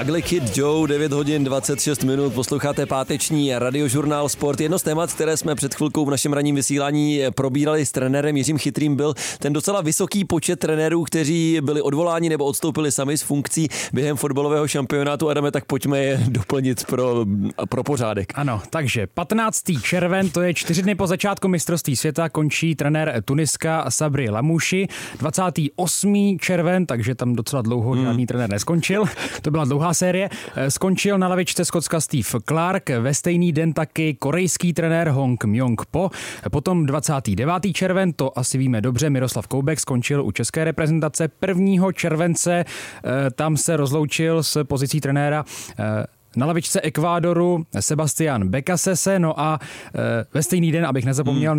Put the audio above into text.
Ugly Kid Joe, 9 hodin 26 minut, posloucháte páteční radiožurnál Sport. Jedno z témat, které jsme před chvilkou v našem ranním vysílání probírali s trenérem Jiřím Chytrým, byl ten docela vysoký počet trenérů, kteří byli odvoláni nebo odstoupili sami z funkcí během fotbalového šampionátu. Adame, tak pojďme je doplnit pro pořádek. Ano, takže 15. červen, to je 4 dny po začátku mistrovství světa, končí trenér Tuniska Sabri Lamouchi. 28. červen, takže tam docela dlouho žádný trenér neskončil. To byla dlouhá série. Skončil na lavičce Skotska Steve Clark, ve stejný den taky korejský trenér Hong Myong-po. Potom 29. červen, to asi víme dobře, Miroslav Koubek skončil u české reprezentace. 1. července tam se rozloučil s pozicí trenéra na lavičce Ekvádoru Sebastián Becasese, no a ve stejný den, abych nezapomněl,